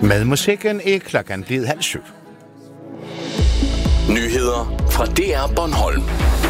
Med musikken er klokken blevet 6:30. Nyheder fra DR Bornholm.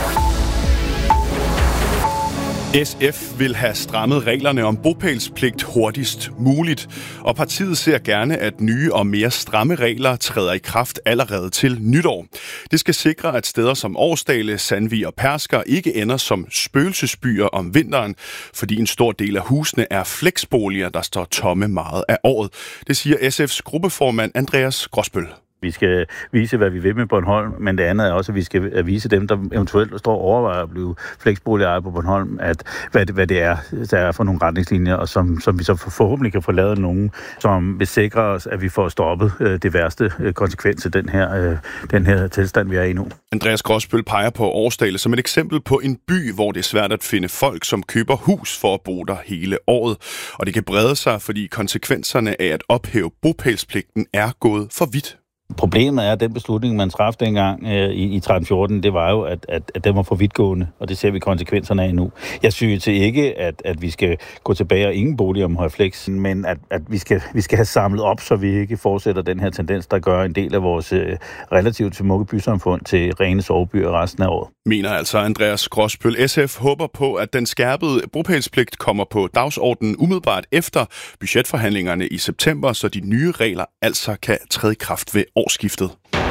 SF vil have strammet reglerne om bopælspligt hurtigst muligt, og partiet ser gerne, at nye og mere stramme regler træder i kraft allerede til nytår. Det skal sikre, at steder som Årsdale, Sandvig og Persker ikke ender som spøgelsesbyer om vinteren, fordi en stor del af husene er flexboliger, der står tomme meget af året. Det siger SF's gruppeformand Andreas Grosbøll. Vi skal vise, hvad vi vil med Bornholm, men det andet er også, at vi skal vise dem, der eventuelt står og overvejer at blive fleksboligejere på Bornholm, at hvad det er, der er for nogle retningslinjer, og som vi så forhåbentlig kan få lavet nogen, som vil sikre os, at vi får stoppet det værste konsekvens af den her tilstand, vi er i nu. Andreas Grosbøll peger på Årsdale som et eksempel på en by, hvor det er svært at finde folk, som køber hus for at bo der hele året. Og det kan brede sig, fordi konsekvenserne af at ophæve bopælspligten er gået for vidt. Problemet er, at den beslutning, man traf dengang i 13-14, det var jo, at den var for vidtgående, og det ser vi konsekvenserne af nu. Jeg synes ikke, at vi skal gå tilbage og ingen bolig om højflex, men at vi skal have samlet op, så vi ikke fortsætter den her tendens, der gør en del af vores relativt smukke bysamfund til rene sovebyer resten af året. Mener altså Andreas Grosbøll. SF håber på, at den skærpede bopælspligt kommer på dagsordenen umiddelbart efter budgetforhandlingerne i september, så de nye regler altså kan træde i kraft ved årsskiftet.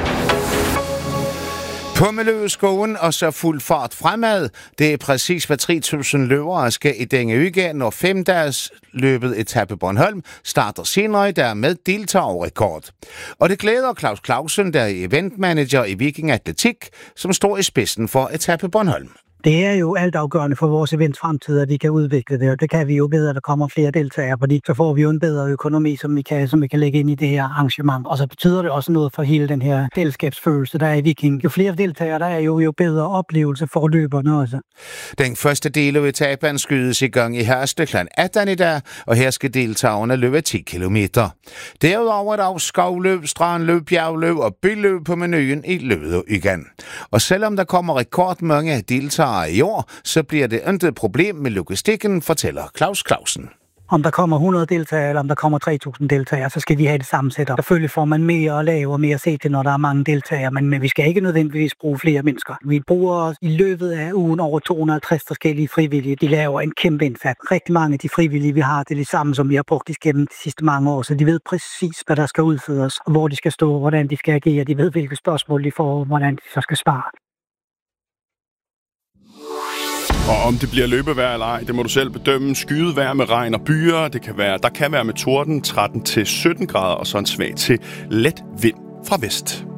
På Miljøskoven og så fuld fart fremad. Det er præcis hvad 3.000 løbere skal i denne uge, når 5-dages løbet etape Bornholm starter senere i dag med deltagerrekord. Og det glæder Claus Clausen, der er eventmanager i Viking Atletik, som står i spidsen for etape Bornholm. Det er jo altafgørende for vores events fremtid, at vi kan udvikle det, og det kan vi jo bedre, at der kommer flere deltagere, fordi så får vi jo en bedre økonomi, som vi kan lægge ind i det her arrangement. Og så betyder det også noget for hele den her fællesskabsfølelse, der er i Viking. Jo flere deltagere der er, jo bedre oplevelse for løberne også. Den første del af etapen skydes i gang i Hersted kl. 18 i dag, og her skal deltagerne løbe 10 kilometer. Derudover er der også skovløb, strandløb, bjergløb og byløb på menuen i løbet igen. Og selvom der kommer rekordmange deltagere i år, så bliver det intet problem med logistikken, fortæller Claus Clausen. Om der kommer 100 deltagere, eller om der kommer 3.000 deltagere, så skal vi have det samme setup. Selvfølgelig får man mere at lave og mere at se til, når der er mange deltagere, men vi skal ikke nødvendigvis bruge flere mennesker. Vi bruger i løbet af ugen over 250 forskellige frivillige. De laver en kæmpe indsats. Rigtig mange af de frivillige, vi har, det er det samme, som vi har brugt igennem de sidste mange år, så de ved præcis, hvad der skal udføres, og hvor de skal stå, hvordan de skal agere. De ved, hvilke spørgsmål de får, hvordan de så skal svare. Og om det bliver løbevejr eller ej, det må du selv bedømme. Skyet vejr med regn og byer. Der kan være med torden 13 til 17 grader og så en svag til let vind fra vest.